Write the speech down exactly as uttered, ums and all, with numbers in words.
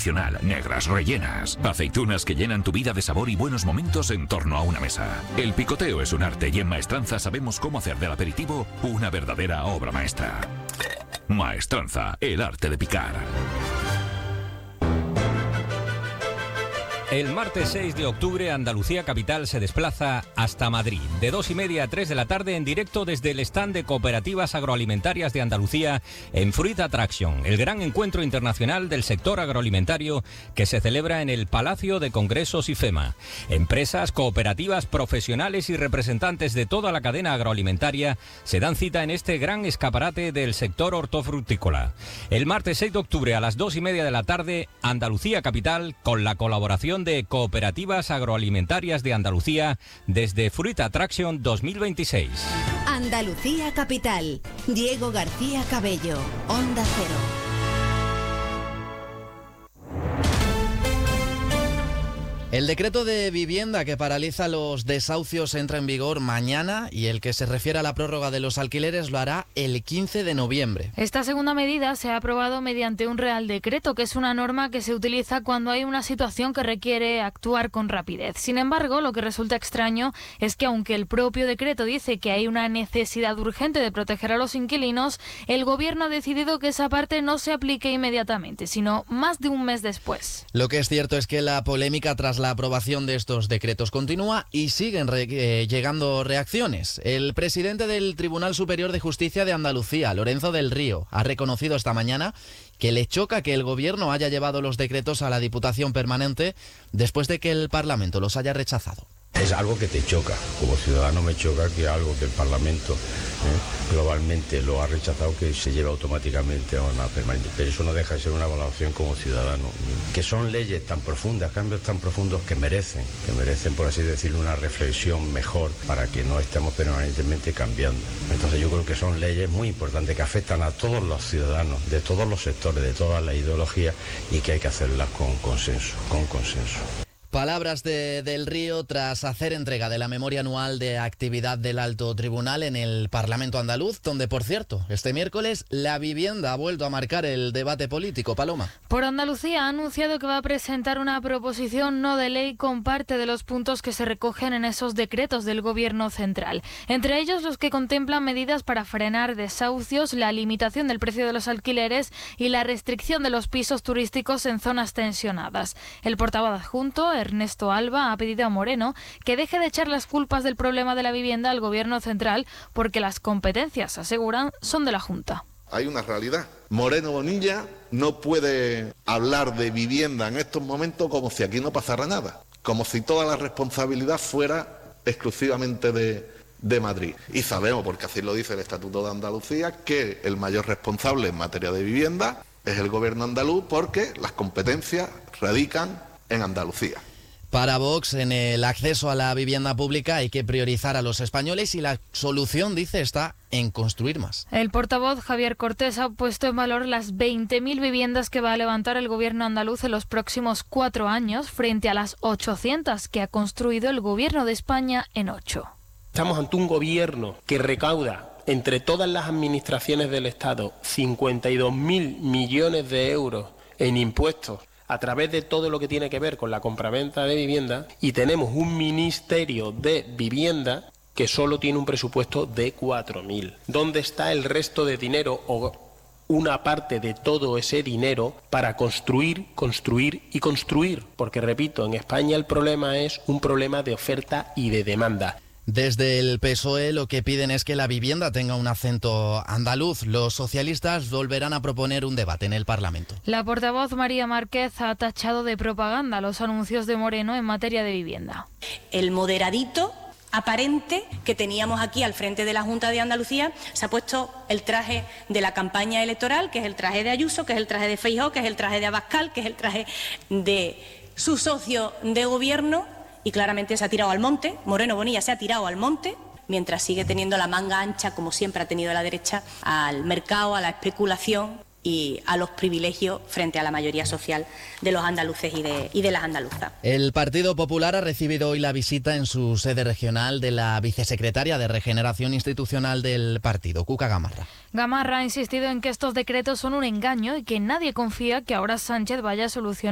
tradicional, negras, rellenas. Aceitunas que llenan tu vida de sabor y buenos momentos en torno a una mesa. El picoteo es un arte y en Maestranza sabemos cómo hacer del aperitivo una verdadera obra maestra. Maestranza, el arte de picar. El martes seis de octubre, Andalucía Capital se desplaza hasta Madrid. De dos y media a tres de la tarde, en directo desde el stand de Cooperativas Agroalimentarias de Andalucía en Fruit Attraction, el gran encuentro internacional del sector agroalimentario que se celebra en el Palacio de Congresos IFEMA. Empresas, cooperativas, profesionales y representantes de toda la cadena agroalimentaria se dan cita en este gran escaparate del sector hortofrutícola. El martes seis de octubre a las dos y media de la tarde, Andalucía Capital, con la colaboración de Cooperativas Agroalimentarias de Andalucía desde Fruit Attraction dos mil veintiséis. Andalucía Capital. Diego García Cabello, Onda Cero. El decreto de vivienda que paraliza los desahucios entra en vigor mañana y el que se refiere a la prórroga de los alquileres lo hará el quince de noviembre. Esta segunda medida se ha aprobado mediante un Real Decreto, que es una norma que se utiliza cuando hay una situación que requiere actuar con rapidez. Sin embargo, lo que resulta extraño es que aunque el propio decreto dice que hay una necesidad urgente de proteger a los inquilinos, el Gobierno ha decidido que esa parte no se aplique inmediatamente, sino más de un mes después. Lo que es cierto es que la polémica tras la La aprobación de estos decretos continúa y siguen re eh, llegando reacciones. El presidente del Tribunal Superior de Justicia de Andalucía, Lorenzo del Río, ha reconocido esta mañana que le choca que el Gobierno haya llevado los decretos a la Diputación Permanente después de que el Parlamento los haya rechazado. Es algo que te choca, como ciudadano me choca que algo que el Parlamento eh, globalmente lo ha rechazado que se lleve automáticamente a una permanente, pero eso no deja de ser una valoración como ciudadano, que son leyes tan profundas, cambios tan profundos que merecen, que merecen por así decirlo una reflexión mejor para que no estemos permanentemente cambiando. Entonces yo creo que son leyes muy importantes que afectan a todos los ciudadanos, de todos los sectores, de todas las ideologías y que hay que hacerlas con consenso, con consenso. Palabras de Del Río tras hacer entrega de la memoria anual de actividad del Alto Tribunal en el Parlamento andaluz, donde, por cierto, este miércoles la vivienda ha vuelto a marcar el debate político. Paloma. Por Andalucía ha anunciado que va a presentar una proposición no de ley con parte de los puntos que se recogen en esos decretos del Gobierno central. Entre ellos los que contemplan medidas para frenar desahucios, la limitación del precio de los alquileres y la restricción de los pisos turísticos en zonas tensionadas. El portavoz adjunto, Ernesto Alba, ha pedido a Moreno que deje de echar las culpas del problema de la vivienda al Gobierno central porque las competencias, aseguran, son de la Junta. Hay una realidad. Moreno Bonilla no puede hablar de vivienda en estos momentos como si aquí no pasara nada, como si toda la responsabilidad fuera exclusivamente de, de Madrid. Y sabemos, porque así lo dice el Estatuto de Andalucía, que el mayor responsable en materia de vivienda es el Gobierno andaluz porque las competencias radican en Andalucía. Para Vox, en el acceso a la vivienda pública hay que priorizar a los españoles y la solución, dice, está en construir más. El portavoz Javier Cortés ha puesto en valor las veinte mil viviendas que va a levantar el Gobierno andaluz en los próximos cuatro años frente a las ochocientas que ha construido el Gobierno de España en ocho. Estamos ante un gobierno que recauda entre todas las administraciones del Estado cincuenta y dos mil millones de euros en impuestos a través de todo lo que tiene que ver con la compraventa de vivienda, y tenemos un Ministerio de Vivienda que solo tiene un presupuesto de cuatro mil. ¿Dónde está el resto de dinero o una parte de todo ese dinero para construir, construir y construir? Porque, repito, en España el problema es un problema de oferta y de demanda. Desde el P S O E lo que piden es que la vivienda tenga un acento andaluz. Los socialistas volverán a proponer un debate en el Parlamento. La portavoz María Márquez ha tachado de propaganda los anuncios de Moreno en materia de vivienda. El moderadito aparente que teníamos aquí al frente de la Junta de Andalucía se ha puesto el traje de la campaña electoral, que es el traje de Ayuso, que es el traje de Feijóo, que es el traje de Abascal, que es el traje de su socio de gobierno. Y claramente se ha tirado al monte, Moreno Bonilla se ha tirado al monte, mientras sigue teniendo la manga ancha, como siempre ha tenido la derecha, al mercado, a la especulación y a los privilegios frente a la mayoría social de los andaluces y de, y de las andaluzas. El Partido Popular ha recibido hoy la visita en su sede regional de la vicesecretaria de Regeneración Institucional del partido, Cuca Gamarra. Gamarra ha insistido en que estos decretos son un engaño y que nadie confía que ahora Sánchez vaya a solucionar